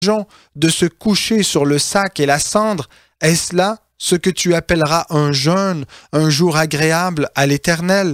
de se coucher sur le sac et la cendre, est-ce là ce que tu appelleras un jeûne, un jour agréable à l'Éternel?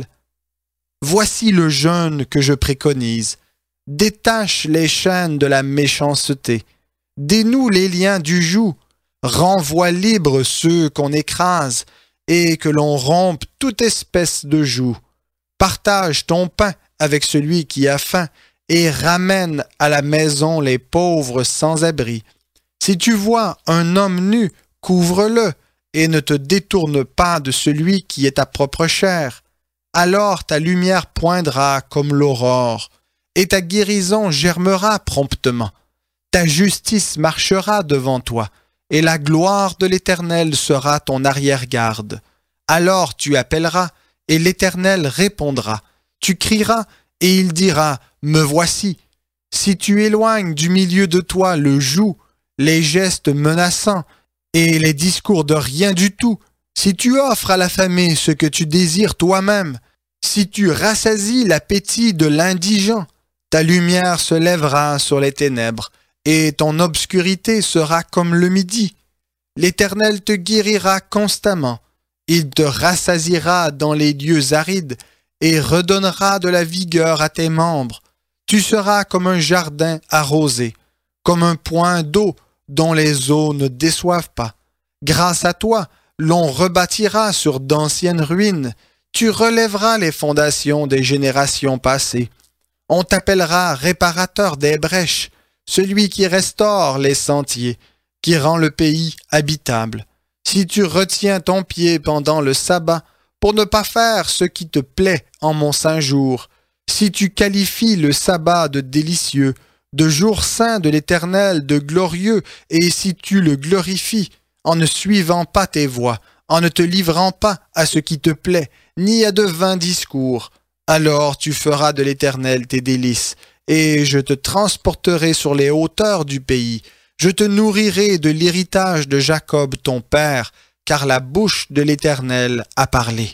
Voici le jeûne que je préconise. Détache les chaînes de la méchanceté. Dénoue les liens du joug. Renvoie libres ceux qu'on écrase et que l'on rompe toute espèce de joug. Partage ton pain avec celui qui a faim et ramène à la maison les pauvres sans abri. Si tu vois un homme nu, couvre-le et ne te détourne pas de celui qui est ta propre chair. Alors ta lumière poindra comme l'aurore et ta guérison germera promptement. Ta justice marchera devant toi et la gloire de l'Éternel sera ton arrière-garde. Alors tu appelleras et l'Éternel répondra. Tu crieras et il dira « Me voici ». Si tu éloignes du milieu de toi le joug, les gestes menaçants et les discours de rien du tout, si tu offres à l'affamé ce que tu désires toi-même, si tu rassasies l'appétit de l'indigent, ta lumière se lèvera sur les ténèbres et ton obscurité sera comme le midi. L'Éternel te guérira constamment. Il te rassasiera dans les lieux arides et redonnera de la vigueur à tes membres. Tu seras comme un jardin arrosé, comme un point d'eau dont les eaux ne déçoivent pas. Grâce à toi, l'on rebâtira sur d'anciennes ruines. Tu relèveras les fondations des générations passées. On t'appellera réparateur des brèches, celui qui restaure les sentiers, qui rend le pays habitable. Si tu retiens ton pied pendant le sabbat pour ne pas faire ce qui te plaît en mon saint jour, si tu qualifies le sabbat de délicieux, de jour saint de l'Éternel, de glorieux, et si tu le glorifies en ne suivant pas tes voies, en ne te livrant pas à ce qui te plaît, ni à de vains discours, alors tu feras de l'Éternel tes délices, et je te transporterai sur les hauteurs du pays. Je te nourrirai de l'héritage de Jacob ton père, car la bouche de l'Éternel a parlé.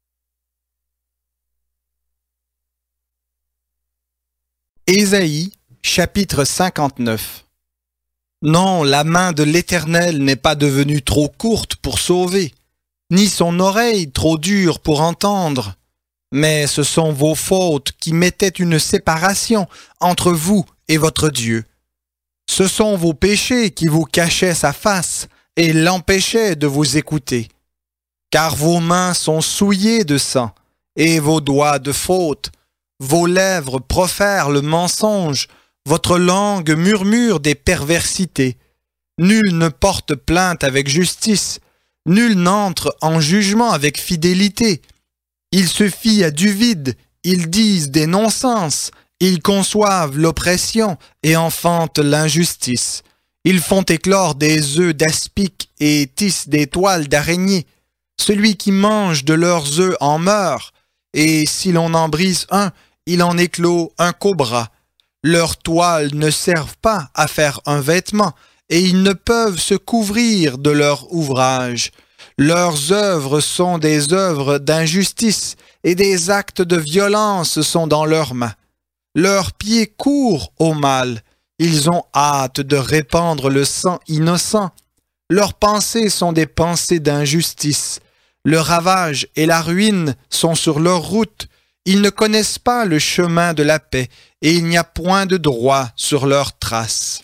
Ésaïe, chapitre 59. Non, la main de l'Éternel n'est pas devenue trop courte pour sauver, ni son oreille trop dure pour entendre. Mais ce sont vos fautes qui mettaient une séparation entre vous et votre Dieu. Ce sont vos péchés qui vous cachaient sa face et l'empêchaient de vous écouter. Car vos mains sont souillées de sang et vos doigts de faute. Vos lèvres profèrent le mensonge, votre langue murmure des perversités. Nul ne porte plainte avec justice, nul n'entre en jugement avec fidélité. Ils se fient à du vide, ils disent des non-sens, ils conçoivent l'oppression et enfantent l'injustice. Ils font éclore des œufs d'aspic et tissent des toiles d'araignée. Celui qui mange de leurs œufs en meurt, et si l'on en brise un, il en éclot un cobra. Leurs toiles ne servent pas à faire un vêtement, et ils ne peuvent se couvrir de leur ouvrage. Leurs œuvres sont des œuvres d'injustice, et des actes de violence sont dans leurs mains. Leurs pieds courent au mal, ils ont hâte de répandre le sang innocent. Leurs pensées sont des pensées d'injustice. Le ravage et la ruine sont sur leur route. Ils ne connaissent pas le chemin de la paix, et il n'y a point de droit sur leurs traces.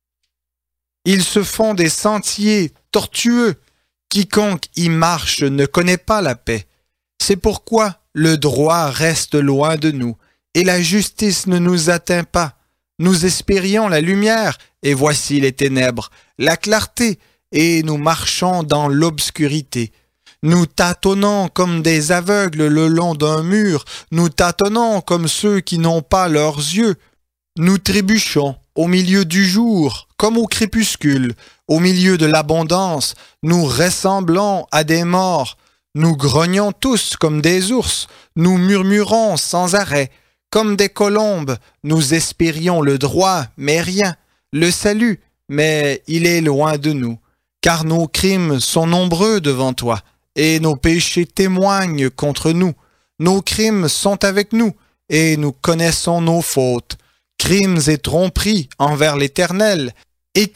Ils se font des sentiers tortueux. Quiconque y marche ne connaît pas la paix. C'est pourquoi le droit reste loin de nous, et la justice ne nous atteint pas. Nous espérions la lumière, et voici les ténèbres, la clarté, et nous marchons dans l'obscurité. Nous tâtonnons comme des aveugles le long d'un mur, nous tâtonnons comme ceux qui n'ont pas leurs yeux. Nous trébuchons au milieu du jour, comme au crépuscule, au milieu de l'abondance, nous ressemblons à des morts. Nous grognons tous comme des ours, nous murmurons sans arrêt. Comme des colombes, nous espérions le droit, mais rien, le salut, mais il est loin de nous. Car nos crimes sont nombreux devant toi, et nos péchés témoignent contre nous. Nos crimes sont avec nous, et nous connaissons nos fautes. Crimes et tromperies envers l'Éternel,